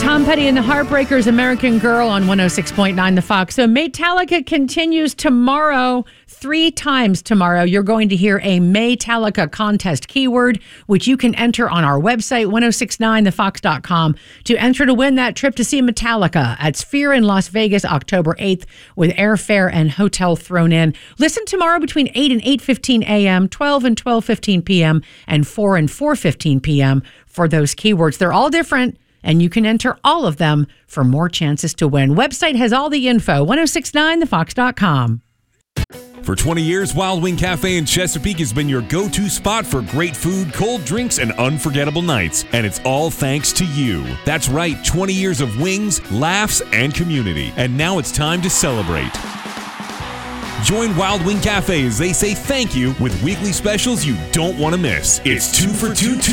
Tom Petty and the Heartbreakers, American Girl on 106.9 The Fox. So Maytalica continues tomorrow. 3 times tomorrow, you're going to hear a Maytalica contest keyword, which you can enter on our website, 1069thefox.com, to enter to win that trip to see Metallica at Sphere in Las Vegas, October 8th, with airfare and hotel thrown in. Listen tomorrow between 8 and 8:15 a.m., 12 and 12:15 p.m., and 4 and 4:15 p.m. for those keywords. They're all different, and you can enter all of them for more chances to win. Website has all the info, 1069thefox.com. For 20 years, Wild Wing Cafe in Chesapeake has been your go-to spot for great food, cold drinks, and unforgettable nights. And it's all thanks to you. That's right, 20 years of wings, laughs, and community. And now it's time to celebrate. Join Wild Wing Cafe as they say thank you with weekly specials you don't want to miss. It's 2 for $2